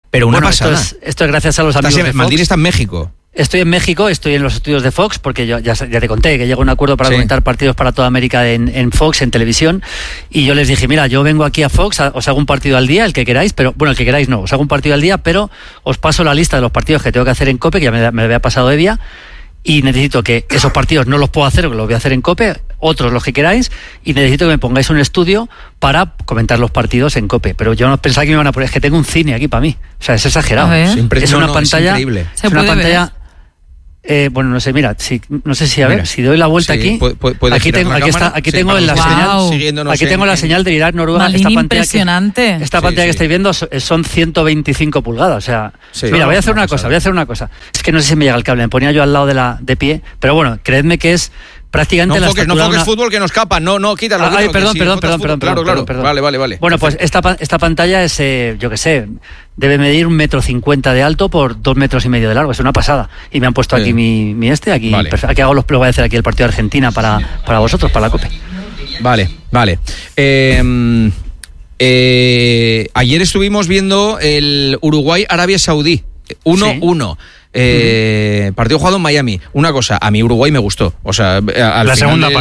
Pero una pasada. Esto es gracias a los amigos de Fox. Maldini está en México. Estoy en México, estoy en los estudios de Fox, porque yo ya te conté que llegó a un acuerdo para comentar partidos para toda América en Fox, en televisión, y yo les dije, mira, yo vengo aquí a Fox, os hago un partido al día, el que queráis, pero bueno, el que queráis no, os hago un partido al día, pero os paso la lista de los partidos que tengo que hacer en COPE, que ya me había pasado de día, y necesito que esos partidos no los puedo hacer, que los voy a hacer en COPE, otros los que queráis, y necesito que me pongáis un estudio para comentar los partidos en COPE. Pero yo no pensaba que me iban a poner, es que tengo un cine aquí para mí. O sea, es exagerado. Es una pantalla. Es increíble. Es una pantalla. Bueno, no sé, mira, no sé si si doy la vuelta aquí, aquí tengo la señal, aquí tengo la señal de Irak Noruega. Esta pantalla que estáis viendo son 125 pulgadas, o sea, mira, voy a hacer una cosa. Es que no sé si me llega el cable, me ponía yo al lado de pie, pero bueno, creedme que es prácticamente no foques fútbol que nos escapa, no, quítalo. Perdón. Claro. Vale. Bueno, pues esta pantalla es, yo qué sé, debe medir 1,50 m de alto por 2,5 metros de largo, es una pasada. Y me han puesto aquí aquí hago lo voy a hacer aquí el partido de Argentina para vosotros, para la COPE. Vale. Ayer estuvimos viendo el Uruguay-Arabia Saudí, 1-1. Partido jugado en Miami. Una cosa, a mí Uruguay me gustó. O sea, la segunda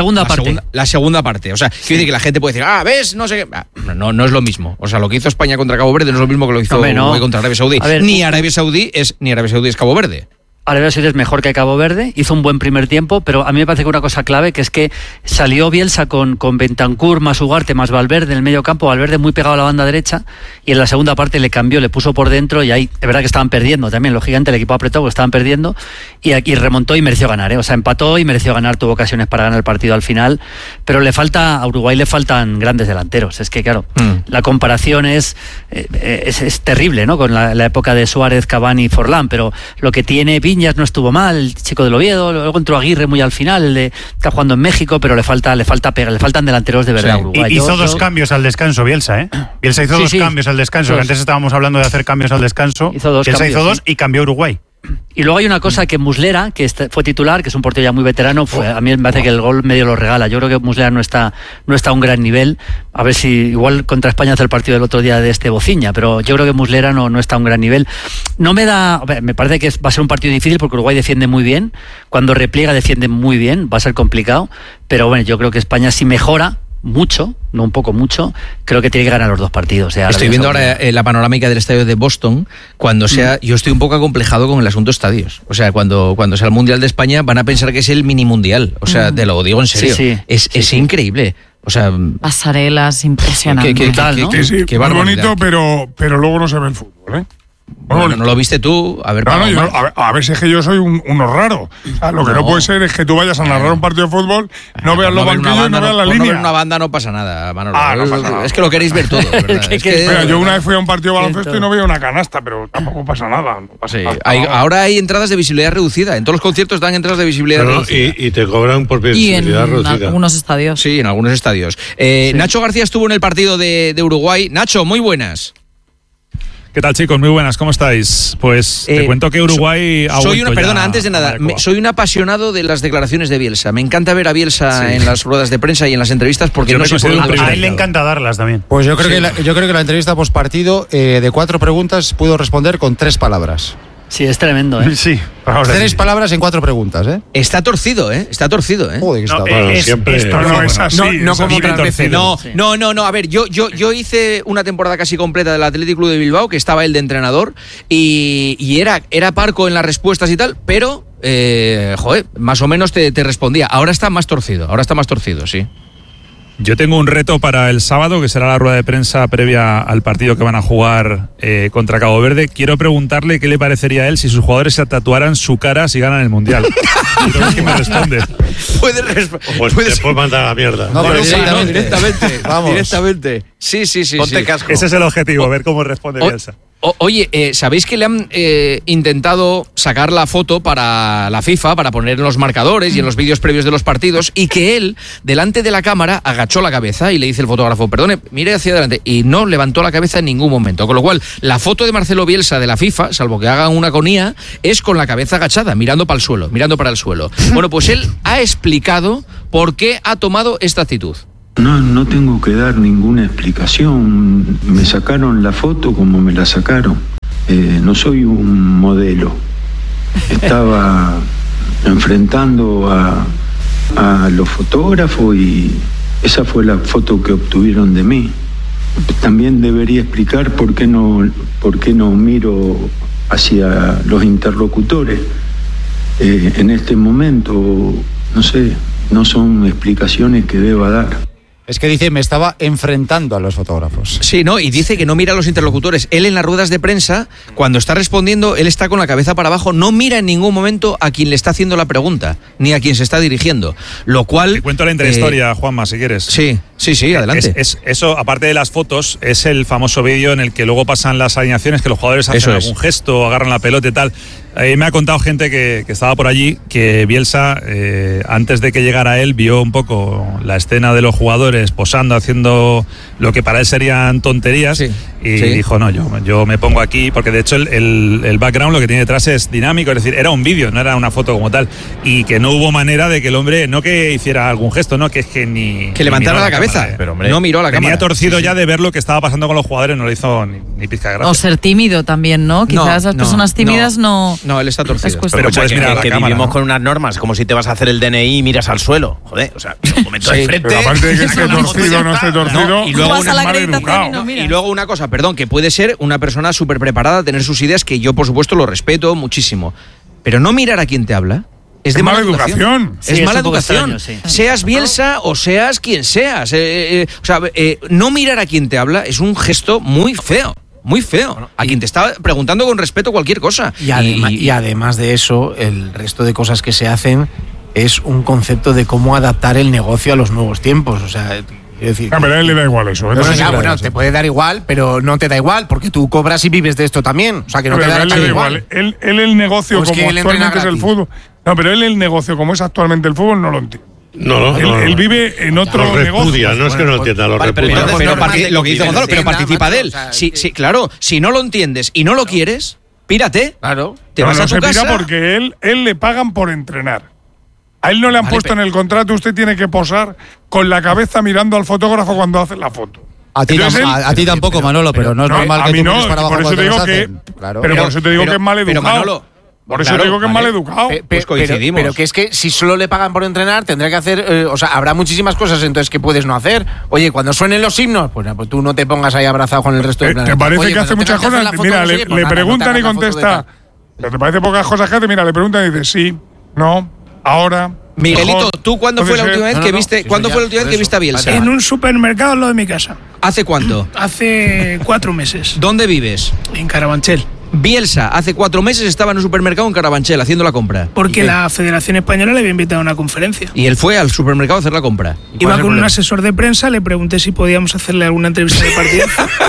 parte. O sea, quiero decir que la gente puede decir, ¿ves? No sé qué. No es lo mismo. O sea, lo que hizo España contra Cabo Verde no es lo mismo que lo hizo Uruguay contra Arabia Saudí. Ni Arabia Saudí es Cabo Verde. Arabia Saudí es mejor que Cabo Verde, hizo un buen primer tiempo, pero a mí me parece que una cosa clave, que es que salió Bielsa con Bentancur más Ugarte más Valverde en el medio campo, Valverde muy pegado a la banda derecha, y en la segunda parte le cambió, le puso por dentro, y ahí es verdad que estaban perdiendo también, los gigantes, el equipo apretó porque estaban perdiendo, y aquí remontó y mereció ganar, o sea, empató y mereció ganar, tuvo ocasiones para ganar el partido al final, pero a Uruguay le faltan grandes delanteros, es que claro, la comparación es terrible, ¿no? Con la época de Suárez, Cavani y Forlán, pero lo que tiene Viñas no estuvo mal, el chico del Oviedo, luego entró Aguirre muy al final, el de está jugando en México, pero le faltan delanteros de verdad a Uruguay. Hizo dos cambios al descanso Bielsa, Bielsa hizo dos cambios al descanso, que antes estábamos hablando de hacer cambios al descanso. Hizo dos y cambió Uruguay. Y luego hay una cosa que Muslera, que fue titular, que es un portero ya muy veterano, a mí me parece que el gol medio lo regala. Yo creo que Muslera no está a un gran nivel. A ver si igual contra España hace el partido del otro día de Bociña, pero yo creo que Muslera no está a un gran nivel. Me parece que va a ser un partido difícil porque Uruguay defiende muy bien. Cuando repliega defiende muy bien, va a ser complicado. Pero bueno, yo creo que España si mejora mucho, no un poco, mucho, creo que tiene que ganar los dos partidos. Estoy viendo ahora la panorámica del estadio de Boston. Yo estoy un poco acomplejado con el asunto estadios. O sea, cuando sea el Mundial de España van a pensar que es el mini mundial. O sea, te lo digo en serio. Es increíble. O sea, pasarelas impresionantes. Qué bonito, pero luego no se ve el fútbol, ¿eh? Bueno, ¿no lo viste tú? A ver, a ver si es que yo soy uno raro. O sea, lo que no puede ser es que tú vayas a narrar un partido de fútbol, no veas los banquillos y no veas la línea. No ver una banda no pasa nada, Manolo. No pasa nada. Es que lo queréis ver todo, ¿verdad? Mira, yo una vez fui a un partido de baloncesto y no veía una canasta, pero tampoco pasa nada. Ahora hay entradas de visibilidad reducida. En todos los conciertos dan entradas de visibilidad reducida. Y te cobran por visibilidad reducida. En algunos estadios. Sí, en algunos estadios. Nacho García estuvo en el partido de Uruguay. Nacho, muy buenas. ¿Qué tal, chicos? Muy buenas, ¿cómo estáis? Pues te cuento que Uruguay antes de nada, soy un apasionado de las declaraciones de Bielsa. Me encanta ver a Bielsa en las ruedas de prensa y en las entrevistas porque no se puede. A él le encanta darlas también. Pues yo creo que la entrevista postpartido de 4 preguntas pudo responder con 3 palabras. Sí, es tremendo, ¿eh? Sí. 3 palabras en 4 preguntas, ¿eh? Está torcido, ¿eh? Joder, siempre esto no es así. No como otras veces. No. A ver, yo hice una temporada casi completa del Athletic Club de Bilbao, que estaba él de entrenador, y era parco en las respuestas y tal, pero, más o menos te respondía. Ahora está más torcido, sí. Yo tengo un reto para el sábado, que será la rueda de prensa previa al partido que van a jugar contra Cabo Verde. Quiero preguntarle qué le parecería a él si sus jugadores se tatuaran su cara si ganan el Mundial. Quiero ver qué me responde. Puede responder. Pues te puedes mandar a la mierda. No, pero directamente. Vamos. Directamente. Sí. Ponte casco. Ese es el objetivo, ver cómo responde Bielsa. Oye, ¿sabéis que le han intentado sacar la foto para la FIFA, para poner en los marcadores y en los vídeos previos de los partidos, y que él, delante de la cámara, agachó la cabeza y le dice el fotógrafo, perdone, mire hacia adelante, y no levantó la cabeza en ningún momento? Con lo cual, la foto de Marcelo Bielsa de la FIFA, salvo que hagan una conía, es con la cabeza agachada, mirando para el suelo. Bueno, pues él ha explicado por qué ha tomado esta actitud. No tengo que dar ninguna explicación. Me sacaron la foto como me la sacaron. no soy un modelo. Estaba enfrentando a los fotógrafos y esa fue la foto que obtuvieron de mí. También debería explicar por qué no miro hacia los interlocutores. En este momento, no sé, no son explicaciones que deba dar. Es que dice, me estaba enfrentando a los fotógrafos. Sí, ¿no? Y dice que no mira a los interlocutores. Él en las ruedas de prensa, cuando está respondiendo, él está con la cabeza para abajo, no mira en ningún momento a quien le está haciendo la pregunta, ni a quien se está dirigiendo. Lo cual... Te cuento la intrahistoria, Juanma, si quieres. Sí, adelante. Eso, aparte de las fotos, es el famoso vídeo en el que luego pasan las alineaciones, que los jugadores hacen algún gesto, agarran la pelota y tal. Me ha contado gente que estaba por allí que Bielsa, antes de que llegara él, vio un poco la escena de los jugadores posando, haciendo lo que para él serían tonterías, dijo, no, yo me pongo aquí, porque de hecho el background, lo que tiene detrás es dinámico, es decir, era un vídeo, no era una foto como tal, y que no hubo manera de que el hombre, no que hiciera algún gesto, no, que es que ni... Que levantara la cabeza, pero hombre, no miró a la cámara. Venía torcido ya de ver lo que estaba pasando con los jugadores, no le hizo ni pizca de gracia. O ser tímido también, ¿no? Quizás las personas tímidas no... No, él está torcido. Pero pues mira, que vivimos con unas normas, como si te vas a hacer el DNI y miras al suelo. Joder, o sea, un momento de frente. Pero aparte de que esté torcido, no esté torcido, y luego vas a la acreditación y luego una cosa, perdón, que puede ser una persona súper preparada, tener sus ideas, que yo por supuesto lo respeto muchísimo, pero no mirar a quien te habla es de mala educación. Es mala educación. Extraño, sí. Seas Bielsa o seas quien seas. No mirar a quien te habla es un gesto muy feo. Muy feo. A quien te está preguntando con respeto cualquier cosa. Y además de eso, el resto de cosas que se hacen es un concepto de cómo adaptar el negocio a los nuevos tiempos. O sea, decir, pero a él le da igual eso. Bueno, te puede dar igual, pero no te da igual, porque tú cobras y vives de esto también. O sea, que no te da igual. Él el negocio como actualmente es el fútbol. No, pero él el negocio como es actualmente el fútbol no lo entiende. Él vive en otro negocio. No es que no entienda, lo repudia. Pero lo que dice Gonzalo, pero participa de él. Sí, claro, si no lo entiendes y no lo quieres, pírate. Claro. Te vas a tu casa. Porque él le pagan por entrenar. A él no le han puesto en el contrato, usted tiene que posar con la cabeza mirando al fotógrafo cuando hace la foto. A ti tampoco, Manolo, pero no es normal que tú mires para abajo cuando los hacen. Pero por eso te digo que es mal educado. Por eso digo que es mal educado. Pues coincidimos. Pero que es que si solo le pagan por entrenar, tendrá que hacer... o sea, habrá muchísimas cosas entonces que puedes no hacer. Oye, cuando suenen los himnos, pues tú no te pongas ahí abrazado con el resto del planeta. ¿Te parece que hace muchas cosas? Mira, le preguntan y contesta. ¿Te parece pocas cosas que hace? Mira, le preguntan y dice sí, no, ahora... Miguelito, ¿tú cuándo fue la última vez que viste? ¿Cuándo fue la última vez que viste a Bielsa? En un supermercado al lado de mi casa. ¿Hace cuánto? Hace 4 meses. ¿Dónde vives? En Carabanchel. Bielsa hace 4 meses estaba en un supermercado en Carabanchel haciendo la compra. Porque la Federación Española le había invitado a una conferencia. Y él fue al supermercado a hacer la compra. Iba con un asesor de prensa, le pregunté si podíamos hacerle alguna entrevista de partido.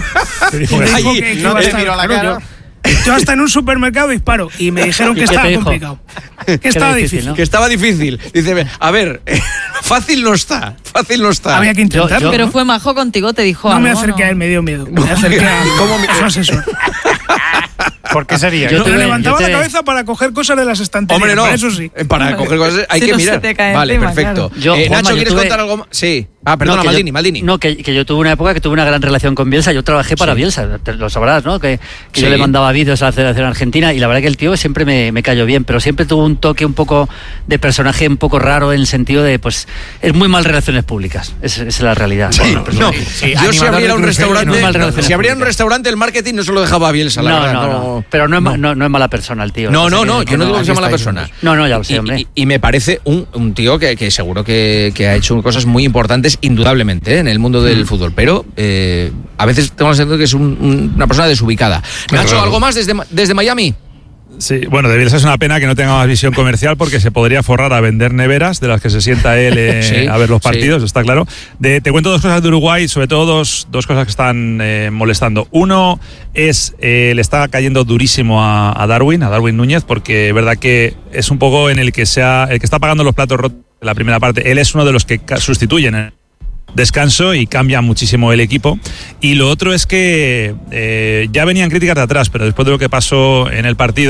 Yo hasta en un supermercado disparo y me dijeron que estaba complicado. Que estaba difícil. ¿No? Que estaba difícil. Dice, a ver, fácil no está. Había que intentarlo. Pero fue majo contigo, te dijo no algo. Me acerqué a él, me dio miedo. Me acerqué a su asesor. ¿Por qué sería? Yo levantaba la cabeza para coger cosas de las estanterías. Hombre, no. Para eso sí. Para coger cosas hay que mirar. Vale, encima, perfecto. Claro. Nacho, ¿quieres contar algo más? Sí. Perdona, Maldini. No, que yo tuve una época que tuve una gran relación con Bielsa. Yo trabajé para Bielsa, lo sabrás, ¿no? Que yo le mandaba vídeos a la Federación Argentina y la verdad que el tío siempre me cayó bien, pero siempre tuvo un toque un poco de personaje un poco raro en el sentido de, pues, es muy mal relaciones públicas. Esa es la realidad. Sí. Yo si abriera un restaurante, el marketing no se lo dejaba a Bielsa, la verdad. No. Pero no es mala persona el tío. No, yo no digo que sea mala persona. No, ya lo sé, hombre. Y me parece un tío que seguro que ha hecho cosas muy importantes, indudablemente, en el mundo del fútbol, pero a veces tengo la sensación de que es una persona desubicada. Nacho, ¿algo más desde Miami? Sí, bueno, de Bielsa es una pena que no tenga más visión comercial porque se podría forrar a vender neveras de las que se sienta él a ver los partidos, está claro. Te cuento 2 cosas de Uruguay, sobre todo dos cosas que están molestando. Uno es, le está cayendo durísimo a Darwin Núñez, porque es verdad que es un poco en el que está pagando los platos rotos en la primera parte. Él es uno de los que sustituyen en descanso y cambia muchísimo el equipo. Y lo otro es que ya venían críticas de atrás, pero después de lo que pasó en el partido,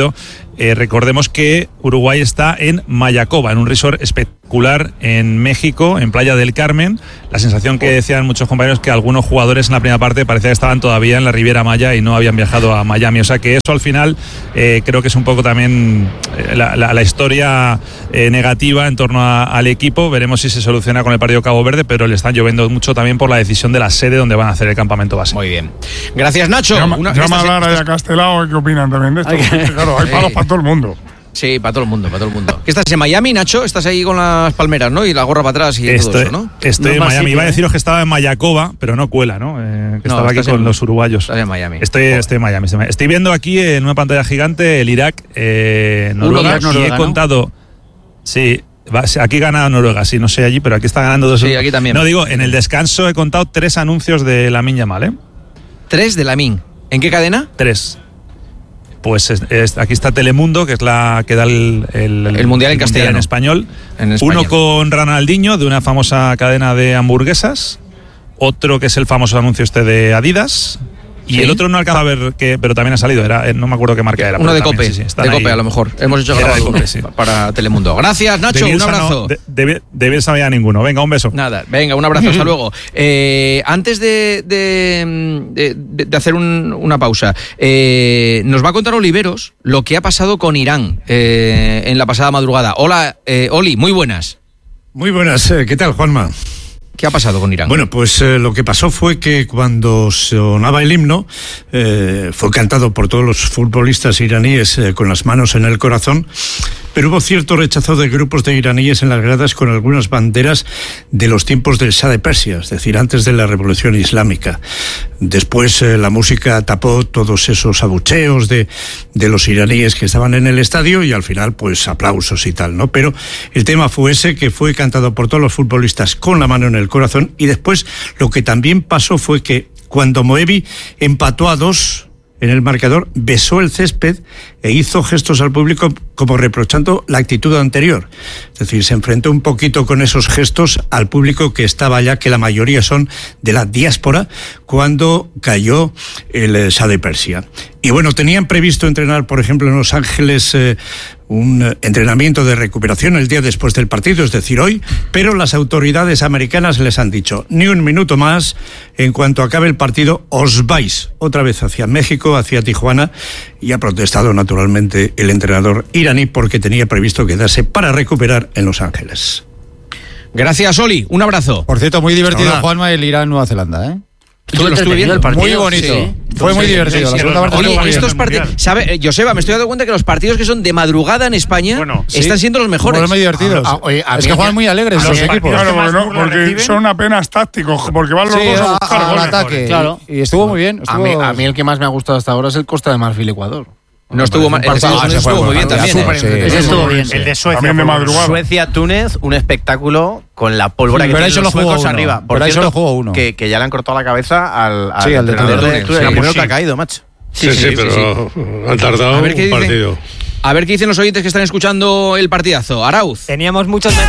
recordemos que Uruguay está en Mayacoba, en un resort espectacular en México, en Playa del Carmen. La sensación que decían muchos compañeros que algunos jugadores en la primera parte parecía que estaban todavía en la Riviera Maya y no habían viajado a Miami. O sea que eso al final creo que es un poco también la historia negativa en torno al equipo. Veremos si se soluciona con el partido Cabo Verde, pero le están lloviendo mucho también por la decisión de la sede donde van a hacer el campamento base. Muy bien. Gracias, Nacho. Llama a Lara y a Castelao, ¿qué opinan también de esto? Claro, hay palos para todo el mundo. Sí, para todo el mundo, ¿Qué estás en Miami, Nacho? Estás ahí con las palmeras, ¿no? Y la gorra para atrás y todo eso, ¿no? Estoy en Miami. Iba a deciros que estaba en Mayacoba, pero no cuela, ¿no? Que estaba aquí con los uruguayos. Estás en Miami. Estoy en Miami. Estoy viendo aquí en una pantalla gigante el Irak, Noruega, y he contado... Sí, aquí gana Noruega, sí, no sé allí, pero aquí está ganando 2. Sí, aquí también. No, digo, en el descanso he contado 3 anuncios de Lamine Yamal, ¿eh? 3 de Lamine. ¿En qué cadena? 3. Pues aquí está Telemundo, que es la que da el Mundial en castellano. En español. Uno con Ronaldinho, de una famosa cadena de hamburguesas. Otro que es el famoso anuncio de Adidas. Y el otro no alcanza a ver, pero también ha salido. No me acuerdo qué marca era. Uno de Cope. Sí, de Cope, a lo mejor. Hemos hecho grabado de Cope, sí, para Telemundo. Gracias, Nacho. Un abrazo. De Bielsa no había ninguno. Venga, un beso. Nada, venga, un abrazo. Hasta luego. Antes de hacer una pausa, nos va a contar Oliveros lo que ha pasado con Irán en la pasada madrugada. Hola, Oli, muy buenas. Muy buenas. ¿Qué tal, Juanma? ¿Qué ha pasado con Irán? Bueno, pues lo que pasó fue que cuando sonaba el himno, fue cantado por todos los futbolistas iraníes con las manos en el corazón, pero hubo cierto rechazo de grupos de iraníes en las gradas con algunas banderas de los tiempos del Shah de Persia, es decir, antes de la Revolución Islámica. Después la música tapó todos esos abucheos de los iraníes que estaban en el estadio y al final pues aplausos y tal, ¿no? Pero el tema fue ese, que fue cantado por todos los futbolistas con la mano en el corazón. Y después lo que también pasó fue que cuando Moebi empató a 2 en el marcador, besó el césped e hizo gestos al público como reprochando la actitud anterior. Es decir, se enfrentó un poquito con esos gestos al público que estaba allá, que la mayoría son de la diáspora, cuando cayó el Shah de Persia. Y bueno, tenían previsto entrenar, por ejemplo, en Los Ángeles un entrenamiento de recuperación el día después del partido, es decir, hoy, pero las autoridades americanas les han dicho, ni un minuto más, en cuanto acabe el partido, os vais otra vez hacia México, hacia Tijuana, y ha protestado naturalmente el entrenador iraní porque tenía previsto quedarse para recuperar en Los Ángeles. Gracias, Oli, un abrazo. Por cierto, muy divertido, Juanma, el Irán-Nueva Zelanda, ¿eh? Yo lo estuve viendo, el partido. Muy bonito. Sí. Fue muy divertido. Sí, la segunda parte fue muy estos partidos, ¿sabe, Joseba? Me estoy dando cuenta que los partidos que son de madrugada en España están siendo los mejores. Son muy divertidos. Es que juegan muy alegres los equipos. Claro, porque son apenas tácticos, porque van los dos a buscar al ataque. Claro. Y estuvo muy bien. A mí el que más me ha gustado hasta ahora es el Costa de Marfil-Ecuador. No estuvo mal. Estuvo muy bien también. Estuvo bien. El de Suecia de madrugada. Suecia-Túnez, un espectáculo con la pólvora que tienen los suecos arriba. Por ahí solo jugó uno. Que ya le han cortado la cabeza al entrenador de Túnez. El primero que ha caído, macho. Sí, pero han tardado un partido. A ver qué dicen los oyentes que están escuchando el partidazo. Arauz. Teníamos muchos mensajes.